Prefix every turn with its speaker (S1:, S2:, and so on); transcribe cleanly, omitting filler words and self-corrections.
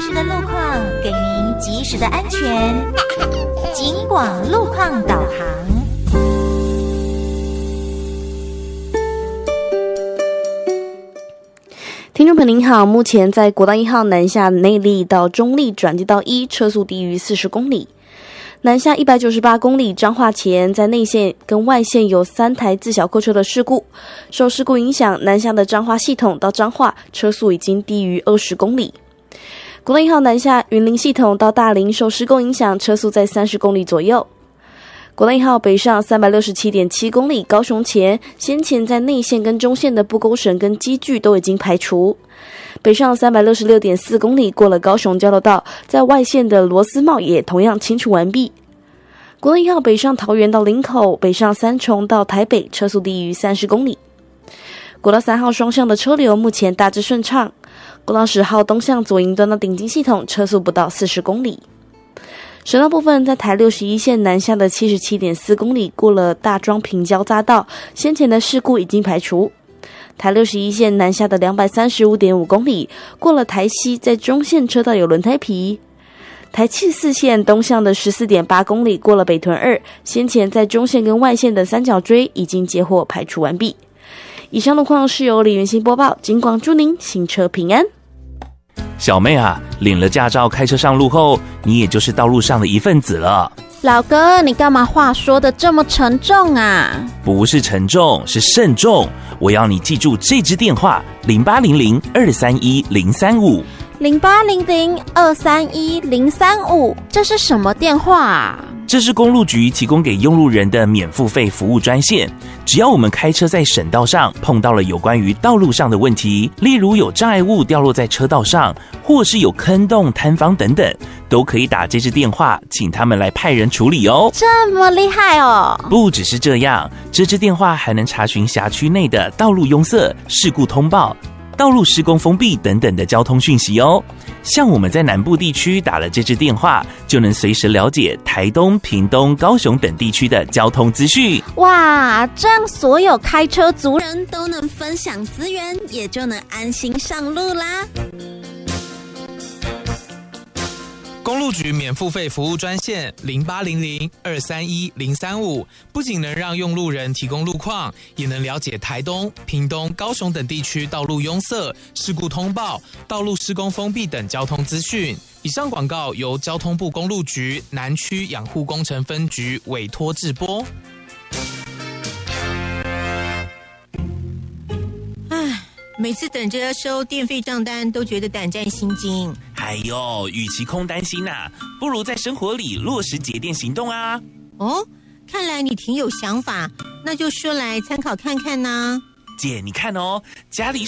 S1: 时的路况，给您及时的安全。警广路况导航。
S2: 听众朋友您好，目前在国道1号南下内壢到中壢转接道1，车速低于40公里。南下198公里彰化前，在内线跟外线有3台自小客车的事故，受事故影响，南下的彰化系统到彰化车速已经低于20公里。国道1号南下云林系统到大林，受施工影响，车速在30公里左右。国道1号北上367.7公里，高雄前先前在内线跟中线的不勾绳跟机具都已经排除。北上366.4公里，过了高雄交流道，在外线的螺丝帽也同样清除完毕。国道1号北上桃园到林口，北上三重到台北，车速低于30公里。国道3号双向的车流目前大致顺畅。国道10号东向左营端到顶金系统，车速不到40公里。省道部分，在台61线南下的77.4公里，过了大庄平交匝道，先前的事故已经排除。台61线南下的235.5公里，过了台西，在中线车道有轮胎皮。台74线东向的14.8公里，过了北屯2，先前在中线跟外线的三角锥已经接获排除完毕。以上路况是由李元兴播报，警广祝您行车平安。
S3: 小妹啊，领了驾照开车上路后，你也就是道路上的一份子了。
S4: 老哥，你干嘛话说得这么沉重啊？
S3: 不是沉重，是慎重。我要你记住这支电话：0800-231-035。
S4: 0800-231-035，这是什么电话啊？
S3: 这是公路局提供给用路人的免付费服务专线。只要我们开车在省道上碰到了有关于道路上的问题，例如有障碍物掉落在车道上，或是有坑洞、坍方等等，都可以打这支电话，请他们来派人处理哦。
S4: 这么厉害哦！
S3: 不只是这样，这支电话还能查询辖区内的道路拥塞、事故通报、道路施工封闭等等的交通讯息哦。像我们在南部地区打了这支电话，就能随时了解台东、屏东、高雄等地区的交通资讯。
S4: 哇，这样所有开车族人都能分享资源，也就能安心上路啦。
S5: 公路局免付费服务专线0800-231-035，不仅能让用路人提供路况，也能了解台东、屏东、高雄等地区道路拥塞、事故通报、道路施工封闭等交通资讯。以上广告由交通部公路局南区养护工程分局委托制播。
S6: 每次等着要收电费账单，都觉得胆战心惊。
S3: 哎呦，与其空担心啊，不如在生活里落实节电行动啊。
S6: 哦，看来你挺有想法，那就说来参考看看呢。
S3: 姐，你看哦，家里